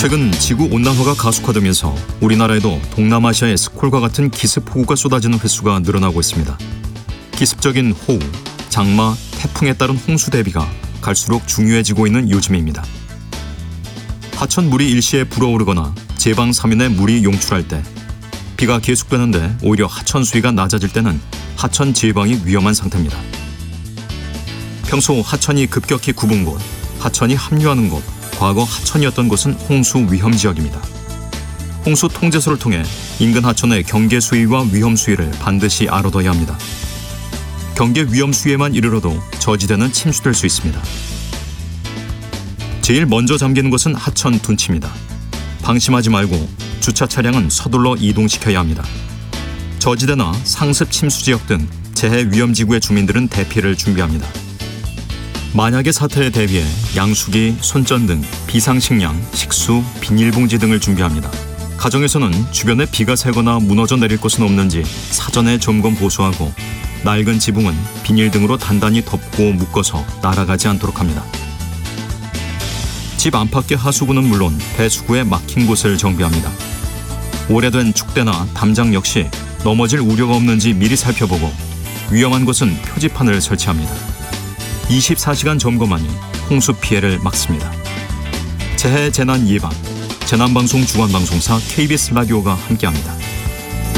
최근 지구온난화가 가속화되면서 우리나라에도 동남아시아의 스콜과 같은 기습폭우가 쏟아지는 횟수가 늘어나고 있습니다. 기습적인 호우, 장마, 태풍에 따른 홍수 대비가 갈수록 중요해지고 있는 요즘입니다. 하천 물이 일시에 불어오르거나 제방 사면에 물이 용출할 때, 비가 계속되는데 오히려 하천 수위가 낮아질 때는 하천 제방이 위험한 상태입니다. 평소 하천이 급격히 굽은 곳, 하천이 합류하는 곳, 과거 하천이었던 곳은 홍수 위험 지역입니다. 홍수 통제소를 통해 인근 하천의 경계 수위와 위험 수위를 반드시 알아둬야 합니다. 경계 위험 수위에만 이르러도 저지대는 침수될 수 있습니다. 제일 먼저 잠기는 곳은 하천 둔치입니다. 방심하지 말고 주차 차량은 서둘러 이동시켜야 합니다. 저지대나 상습 침수 지역 등 재해 위험 지구의 주민들은 대피를 준비합니다. 만약의 사태에 대비해 양수기, 손전 등 비상식량, 식수, 비닐봉지 등을 준비합니다. 가정에서는 주변에 비가 새거나 무너져 내릴 곳은 없는지 사전에 점검 보수하고 낡은 지붕은 비닐 등으로 단단히 덮고 묶어서 날아가지 않도록 합니다. 집 안팎의 하수구는 물론 배수구에 막힌 곳을 정비합니다. 오래된 축대나 담장 역시 넘어질 우려가 없는지 미리 살펴보고 위험한 곳은 표지판을 설치합니다. 24시간 점검하니 홍수 피해를 막습니다. 재해 재난 예방, 재난방송 주관방송사 KBS 라디오가 함께합니다.